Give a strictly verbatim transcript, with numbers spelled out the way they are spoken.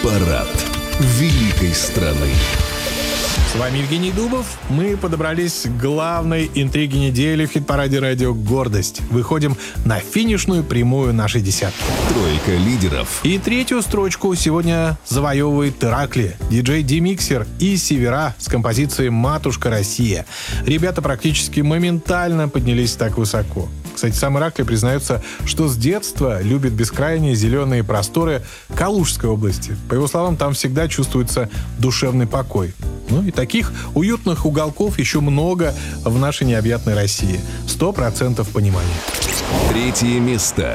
Хит-парад великой страны. С вами Евгений Дубов. Мы подобрались к главной интриге недели в хит-параде радио «Гордость». Выходим на финишную прямую нашей десятки. Тройка лидеров. И третью строчку сегодня завоевывает Иракли, диджей D-Mixer и Севера с композицией «Матушка Россия». Ребята практически моментально поднялись так высоко. Кстати, сам Иракли признается, что с детства любит бескрайние зеленые просторы Калужской области. По его словам, там всегда чувствуется душевный покой. Ну и таких уютных уголков еще много в нашей необъятной России. Сто процентов понимания. Третье место.